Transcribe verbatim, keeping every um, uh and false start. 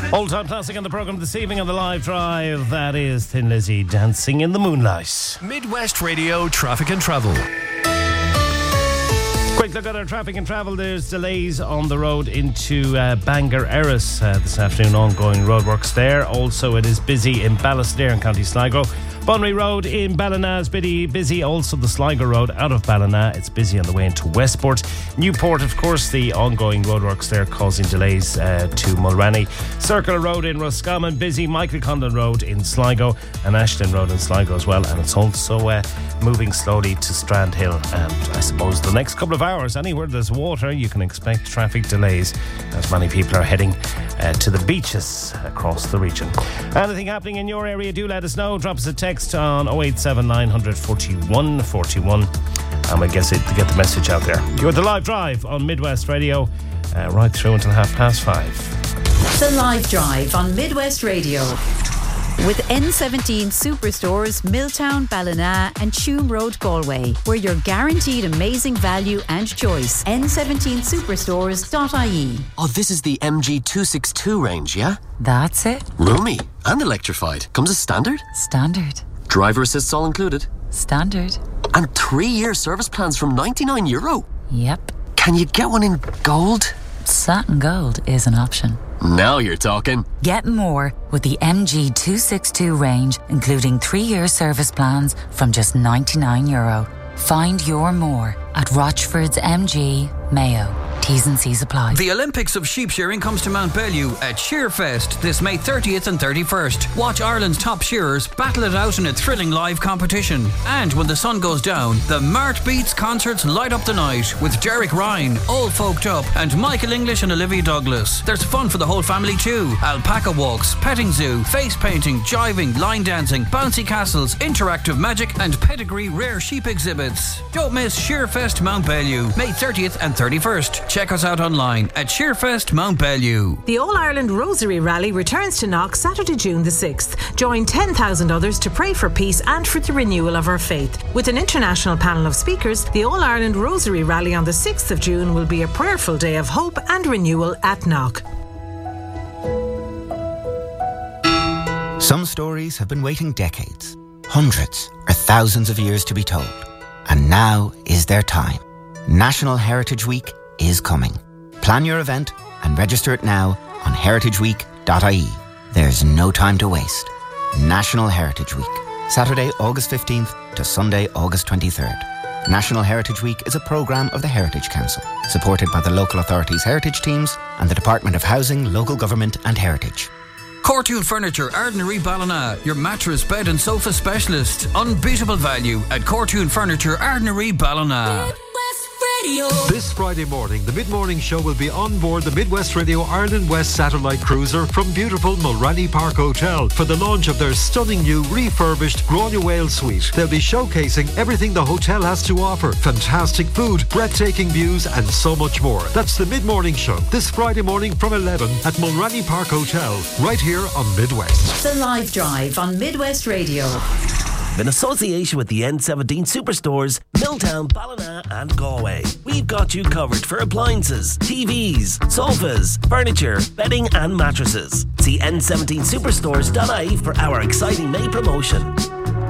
Old time classic on the programme this evening on the live drive. That is Thin Lizzy, Dancing in the Moonlight. Midwest Radio Traffic and Travel. Quick look at our traffic and travel. There's delays on the road into uh, Bangor Erris uh, this afternoon. Ongoing roadworks there. Also, it is busy in Ballasdare in County Sligo. Bunry Road in Ballina is busy, busy. Also, the Sligo Road out of Ballina. It's busy on the way into Westport. Newport, of course, the ongoing roadworks there causing delays uh, to Mulranny. Circular Road in Roscommon, busy. Michael Condon Road in Sligo and Ashton Road in Sligo as well. And it's also uh, moving slowly to Strand Hill. And I suppose the next couple of hours, anywhere there's water, you can expect traffic delays as many people are heading uh, to the beaches across the region. Anything happening in your area, do let us know. Drop us a text on oh eight seven nine forty-one forty-one and we'll get, it, get the message out there. You're the live drive on Midwest Radio uh, right through until half past five. The live drive on Midwest Radio with N seventeen Superstores, Milltown, Ballina and Tuam Road, Galway, where you're guaranteed amazing value and choice. N seventeen superstores dot I E. Oh, this is the M G two sixty-two range, yeah? That's it. Roomy and electrified. Comes as standard? Standard. Driver assists all included? Standard. And three-year service plans from ninety-nine euro? Yep. Can you get one in gold? Satin gold is an option. Now you're talking. Get more with the M G two sixty-two range, including three-year service plans from just ninety-nine euro. Find your more at Rochford's M G, Mayo. T's and C's apply. The Olympics of sheep shearing comes to Mount Bellew at Shearfest this May thirtieth and thirty-first. Watch Ireland's top shearers battle it out in a thrilling live competition. And when the sun goes down, the Mart Beats concerts light up the night with Derek Ryan, All Folked Up, and Michael English and Olivia Douglas. There's fun for the whole family too. Alpaca walks, petting zoo, face painting, jiving, line dancing, bouncy castles, interactive magic, and pedigree rare sheep exhibits. Don't miss Shearfest Mount Bellew, May thirtieth and thirty-first. Check us out online at Shearfest Mount Bellew. The All-Ireland Rosary Rally returns to Knock Saturday, June the sixth. Join ten thousand others to pray for peace and for the renewal of our faith. With an international panel of speakers, the All-Ireland Rosary Rally on the sixth of June will be a prayerful day of hope and renewal at Knock. Some stories have been waiting decades, hundreds or thousands of years to be told. And now is their time. National Heritage Week is coming. Plan your event and register it now on heritage week dot I E. There's no time to waste. National Heritage Week, Saturday, August fifteenth to Sunday, August twenty-third. National Heritage Week is a programme of the Heritage Council, supported by the local authorities' heritage teams and the Department of Housing, Local Government and Heritage. Cortoon Furniture, Ardnary Ballina, your mattress, bed and sofa specialist. Unbeatable value at Cortoon Furniture, Ardnary Ballina. This Friday morning, the Mid-Morning Show will be on board the Midwest Radio Ireland West Satellite Cruiser from beautiful Mulranny Park Hotel for the launch of their stunning new refurbished Granuaile Suite. They'll be showcasing everything the hotel has to offer. Fantastic food, breathtaking views and so much more. That's the Mid-Morning Show this Friday morning from eleven at Mulranny Park Hotel, right here on Midwest. The Live Drive on Midwest Radio. In association with the N seventeen Superstores, Milltown, Ballina and Galway. We've got you covered for appliances, T Vs, sofas, furniture, bedding and mattresses. See N seventeen superstores dot I E for our exciting May promotion.